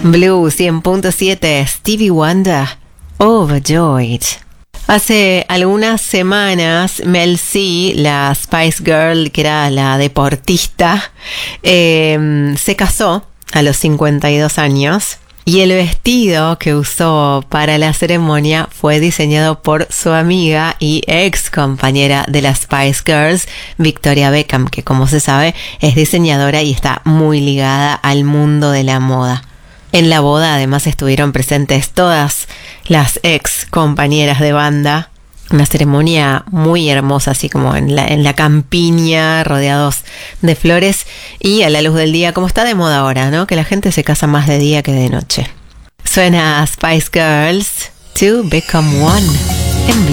Blue 100.7, Stevie Wonder, Overjoyed. Hace algunas semanas, Mel C, la Spice Girl, que era la deportista, se casó a los 52 años. Y el vestido que usó para la ceremonia fue diseñado por su amiga y ex compañera de las Spice Girls, Victoria Beckham, que como se sabe es diseñadora y está muy ligada al mundo de la moda. En la boda además estuvieron presentes todas las ex compañeras de banda. Una ceremonia muy hermosa, así como en la campiña, rodeados de flores y a la luz del día, como está de moda ahora, ¿no? Que la gente se casa más de día que de noche. Suena Spice Girls, To Become One, en Blue.